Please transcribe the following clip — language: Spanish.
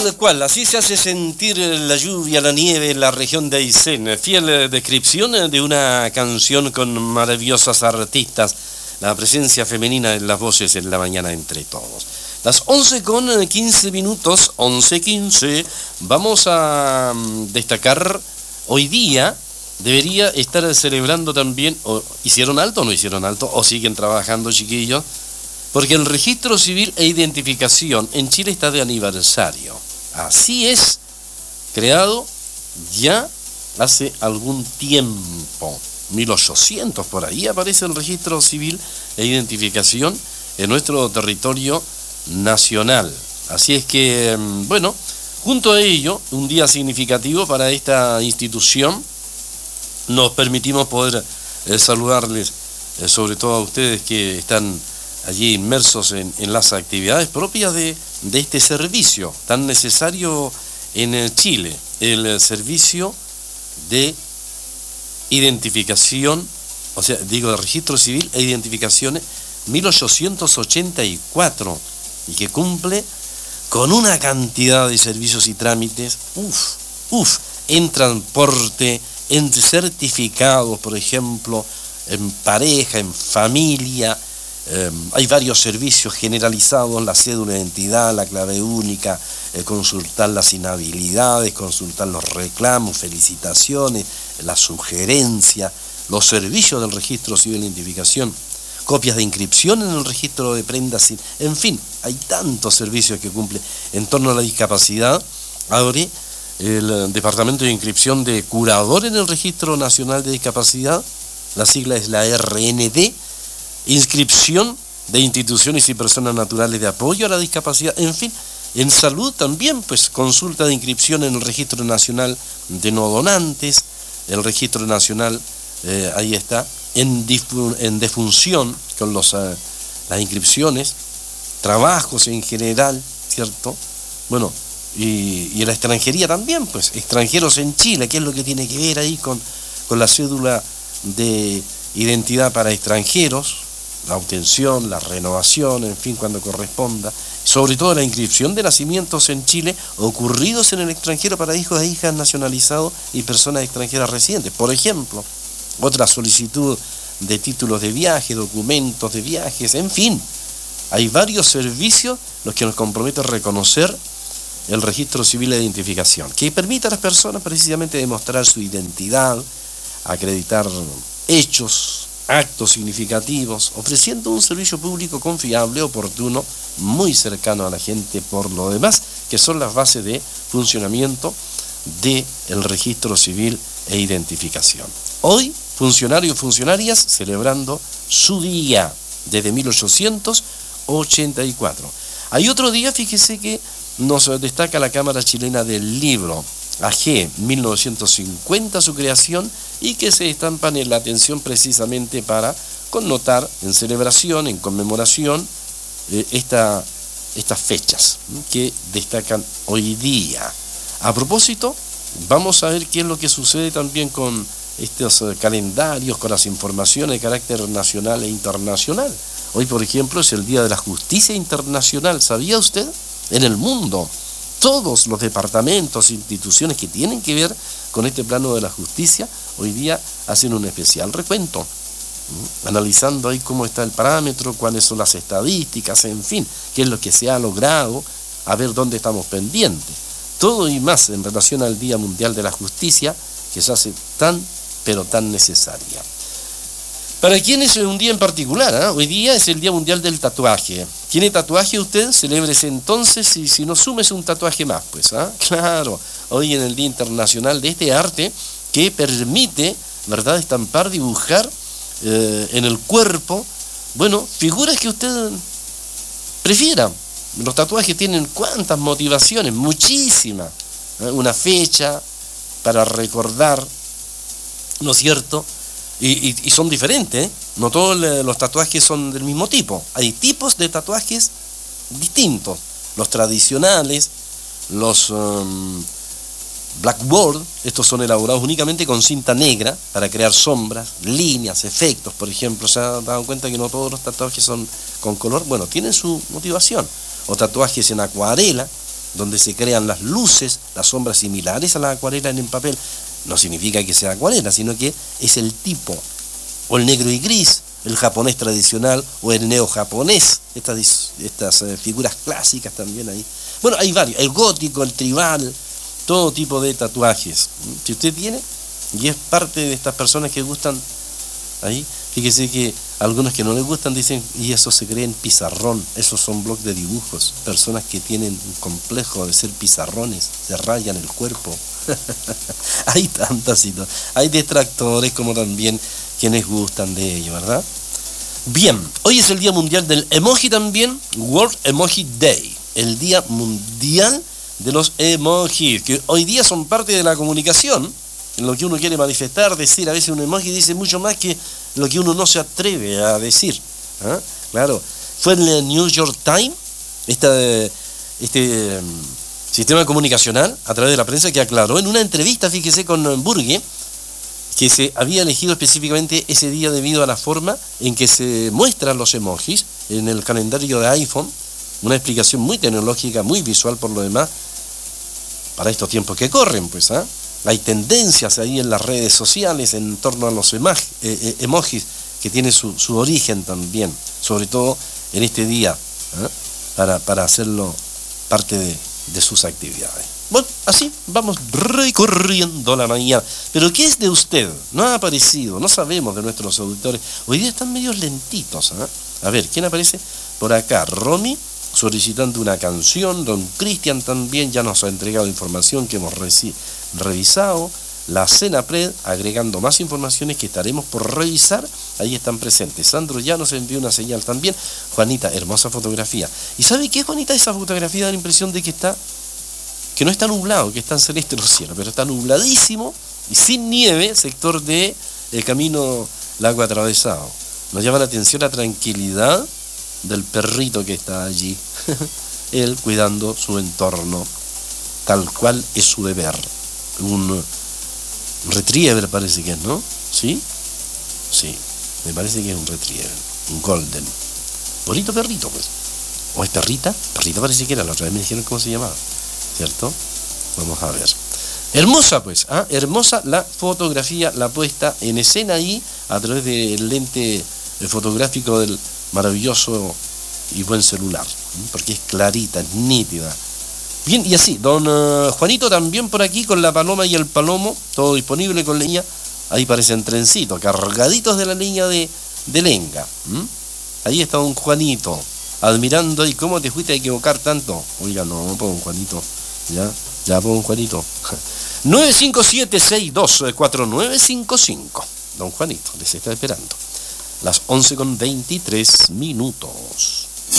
Tal cual, así se hace sentir la lluvia, la nieve en la región de Aysén. Fiel descripción de una canción con maravillosas artistas, la presencia femenina en las voces en la mañana entre todos. Las 11:15, 11:15, vamos a destacar hoy día. Debería estar celebrando también, o hicieron alto o no hicieron alto, o siguen trabajando, chiquillos, porque el registro civil e identificación en Chile está de aniversario. Así es, creado ya hace algún tiempo, 1800 por ahí aparece el registro civil e identificación en nuestro territorio nacional. Así es que, bueno, junto a ello, un día significativo para esta institución. Nos permitimos poder saludarles, sobre todo a ustedes que están allí inmersos en las actividades propias de este servicio tan necesario en Chile, el servicio de identificación, o sea, digo, de registro civil e identificaciones 1884, y que cumple con una cantidad de servicios y trámites, en transporte, en certificados, por ejemplo, en pareja, en familia. Hay varios servicios generalizados, la cédula de identidad, la clave única, consultar las inhabilidades, consultar los reclamos, felicitaciones, la sugerencia, los servicios del registro civil de identificación, copias de inscripción en el registro de prendas, en fin, hay tantos servicios que cumple en torno a la discapacidad. Ahora, el Departamento de Inscripción de Curador en el Registro Nacional de Discapacidad, la sigla es la RND, inscripción de instituciones y personas naturales de apoyo a la discapacidad, en fin, en salud también, pues consulta de inscripción en el Registro Nacional de No Donantes, el Registro Nacional, ahí está, en defunción con las inscripciones, trabajos en general, ¿cierto? Bueno, y la extranjería también, pues, extranjeros en Chile, ¿qué es lo que tiene que ver ahí con la cédula de identidad para extranjeros? La obtención, la renovación, en fin, cuando corresponda, sobre todo la inscripción de nacimientos en Chile ocurridos en el extranjero para hijos e hijas nacionalizados y personas extranjeras residentes. Por ejemplo, otra solicitud de títulos de viaje, documentos de viajes, en fin, hay varios servicios los que nos compromete a reconocer el registro civil de identificación, que permite a las personas precisamente demostrar su identidad, acreditar hechos, actos significativos, ofreciendo un servicio público confiable, oportuno, muy cercano a la gente por lo demás, que son las bases de funcionamiento del registro civil e identificación. Hoy, funcionarios y funcionarias celebrando su día desde 1884. Hay otro día, fíjese, que nos destaca la Cámara Chilena del Libro, AG, 1950 su creación, y que se estampan en la atención precisamente para connotar en celebración, en conmemoración, estas fechas que destacan hoy día. A propósito, vamos a ver qué es lo que sucede también con estos calendarios, con las informaciones de carácter nacional e internacional. Hoy, por ejemplo, es el Día de la Justicia Internacional. ¿Sabía usted? En el mundo, todos los departamentos, instituciones que tienen que ver con este plano de la justicia, hoy día hacen un especial recuento, analizando ahí cómo está el parámetro, cuáles son las estadísticas, en fin, qué es lo que se ha logrado, a ver dónde estamos pendientes. Todo y más en relación al Día Mundial de la Justicia, que se hace tan, pero tan necesaria. ¿Para quién es un día en particular? Hoy día es el Día Mundial del Tatuaje. ¿Tiene tatuaje usted? Celébrese entonces, y si no, súmese un tatuaje más, pues, Claro, hoy en el Día Internacional de este arte que permite, ¿verdad?, estampar, dibujar en el cuerpo, bueno, figuras que usted prefiera. Los tatuajes tienen cuántas motivaciones, muchísimas. Una fecha para recordar, ¿no es cierto? Y son diferentes, no todos los tatuajes son del mismo tipo. Hay tipos de tatuajes distintos. Los tradicionales, los blackboard, estos son elaborados únicamente con cinta negra para crear sombras, líneas, efectos, por ejemplo. ¿Se han dado cuenta que no todos los tatuajes son con color? Bueno, tienen su motivación. O tatuajes en acuarela, donde se crean las luces, las sombras similares a la acuarela en el papel. No significa que sea acuarela, sino que es el tipo, o el negro y gris, el japonés tradicional, o el neo-japonés, estas figuras clásicas también ahí. Bueno, hay varios, el gótico, el tribal, todo tipo de tatuajes. Si usted tiene, y es parte de estas personas que gustan, ahí, fíjese que algunos que no les gustan dicen, y eso se cree en pizarrón, esos son blocs de dibujos, personas que tienen un complejo de ser pizarrones, se rayan el cuerpo. Hay tantas situaciones, hay detractores como también quienes gustan de ello, ¿verdad? Bien, hoy es el Día Mundial del Emoji también, World Emoji Day, el Día Mundial de los Emojis, que hoy día son parte de la comunicación, en lo que uno quiere manifestar, decir. A veces un emoji dice mucho más que lo que uno no se atreve a decir. ¿Ah? Claro, fue en el New York Times, este sistema comunicacional a través de la prensa, que aclaró en una entrevista, fíjese, con Burge, que se había elegido específicamente ese día debido a la forma en que se muestran los emojis en el calendario de iPhone, una explicación muy tecnológica, muy visual por lo demás, para estos tiempos que corren, pues, ¿ah? Hay tendencias ahí en las redes sociales en torno a los emojis que tienen su origen también, sobre todo en este día, ¿eh? para hacerlo parte de sus actividades. Bueno, así vamos recorriendo la mañana. Pero ¿qué es de usted? No ha aparecido, no sabemos de nuestros auditores. Hoy día están medio lentitos. A ver, ¿quién aparece? Por acá, Romy, solicitando una canción. Don Cristian también ya nos ha entregado información que hemos revisado. La Senapred, agregando más informaciones que estaremos por revisar. Ahí están presentes. Sandro ya nos envió una señal también. Juanita, hermosa fotografía. ¿Y sabe qué, Juanita? Esa fotografía da la impresión de que no está nublado, que están celestes los cielos, pero está nubladísimo y sin nieve, sector de el camino Lago Atravesado. Nos llama la atención la tranquilidad del perrito que está allí, él cuidando su entorno, tal cual es su deber. Un retriever parece que es, ¿no? ¿Sí? Sí, me parece que es un retriever, un golden. Bonito perrito, pues. ¿O es perrita? Perrita parece que era, la otra vez me dijeron cómo se llamaba, ¿cierto? Vamos a ver. Hermosa, pues, hermosa la fotografía, la puesta en escena ahí a través del lente fotográfico del maravilloso y buen celular, porque es clarita, es nítida. Bien, y así, don Juanito también por aquí con la paloma y el palomo, todo disponible con leña. Ahí parecen trencitos, cargaditos de la leña de Lenga. Ahí está don Juanito, admirando y cómo te fuiste a equivocar tanto. Oiga, no, pues don Juanito, ya pues don Juanito. 957-624955. Don Juanito les está esperando. Las 11:23.